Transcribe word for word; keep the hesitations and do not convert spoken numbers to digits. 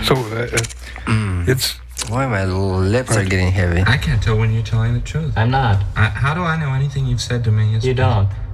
So uh, Mm. it's Why my lips are getting heavy? I can't tell when you're telling the truth. I'm not. I, how do I know anything you've said to me is You don't.